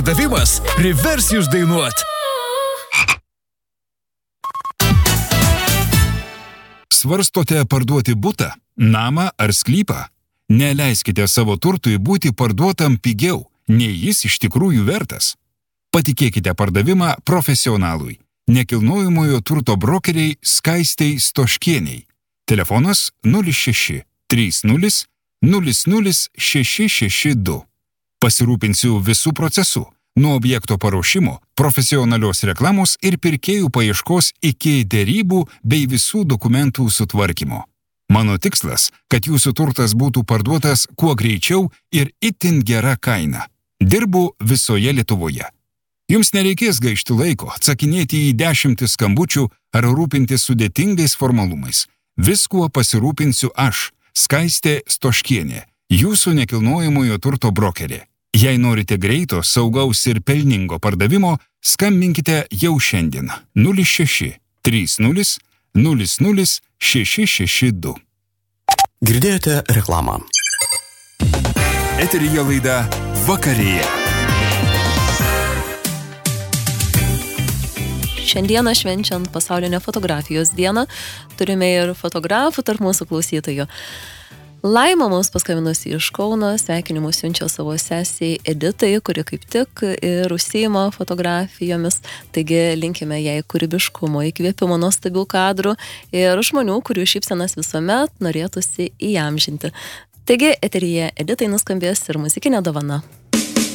Davimas privers jūs dainuot. Svarstote parduoti butą, namą ar sklypą? Neleiskite savo turtui būti parduotam pigiau, nei jis iš tikrųjų vertas. Patikėkite pardavimą profesionalui, nekilnojamojo turto brokeriai Skaistei Stoškieniai. Telefonas 06 30 00 662. Pasirūpinsiu visų procesų, nuo objekto paruošimo, profesionalios reklamos ir pirkėjų paieškos iki derybų bei visų dokumentų sutvarkymo. Mano tikslas, kad jūsų turtas būtų parduotas kuo greičiau ir itin gera kaina. Dirbu visoje Lietuvoje. Jums nereikės gaišti laiko, atsakinėti į 10 skambučių ar rūpintis sudėtingais formalumais. Viskuo pasirūpinsiu aš, Skaistė Stoškienė, jūsų nekilnojamojo turto brokerė. Jei norite greito, saugaus ir pelningo pardavimo, skambinkite jau šiandien 06 30 00 662. Girdėjote reklamą. Eteryje laida Vakarėja. Šiandieną švenčiant pasaulinę fotografijos dieną turime ir fotografų tarp mūsų klausytojų. Laima mums paskabinusi iš Kauno, sveikinimus siunčia savo sesiai Editai, kuri kaip tik ir užsiima fotografijomis. Taigi linkime jai kūrybiškumo, įkvėpimo nuostabių kadrų ir žmonių, kurių šypsenas visuomet norėtųsi įamžinti. Taigi eteryje Editai nuskambės ir muzikinė dovana.